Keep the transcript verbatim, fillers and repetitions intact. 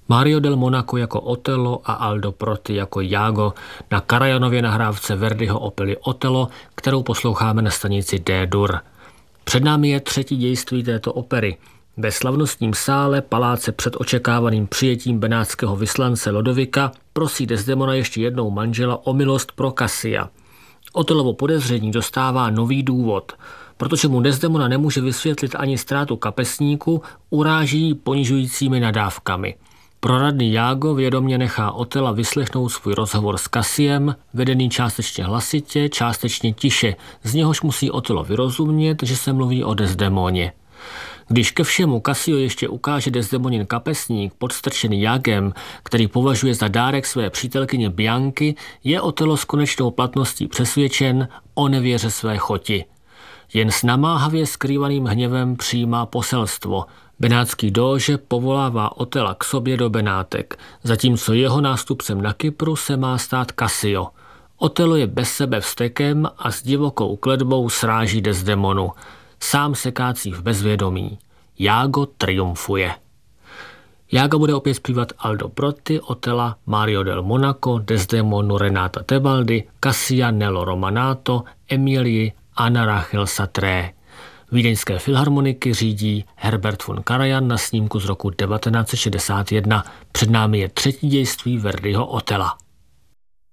Mario del Monaco jako Otello a Aldo Protti jako Iago na Karajanově nahrávce Verdiho opery Otello, kterou posloucháme na stanici D-dur. Před námi je třetí dějství této opery. Ve slavnostním sále paláce před očekávaným přijetím benátského vyslance Lodovika prosí Desdemona ještě jednou manžela o milost pro Cassia. Otellovo podezření dostává nový důvod. Protože mu Desdemona nemůže vysvětlit ani ztrátu kapesníku, uráží ji ponižujícími nadávkami. Proradný Iago vědomě nechá Otella vyslechnout svůj rozhovor s Cassiem, vedený částečně hlasitě, částečně tiše, z něhož musí Otello vyrozumět, že se mluví o Desdemoně. Když ke všemu Cassio ještě ukáže Desdemonin kapesník podstrčený Iagem, který považuje za dárek své přítelkyně Bianky, je Otello s konečnou platností přesvědčen o nevěře své choti. Jen s namáhavě skrývaným hněvem přijímá poselstvo. Benátský dóže povolává Otella k sobě do Benátek, zatímco jeho nástupcem na Kypru se má stát Cassio. Otello je bez sebe vztekem a s divokou kletbou sráží Desdemonu. Sám se kácí v bezvědomí. Iago triumfuje. Iago bude opět zpívat Aldo Protti, Otella, Mario del Monaco, Desdemonu Renata Tebaldi, Cassia Nello Romanato, Emilii Anna Rachel Satré. Vídeňské filharmoniky řídí Herbert von Karajan na snímku z roku devatenáct set šedesát jedna. Před námi je třetí dějství Verdiho Otella.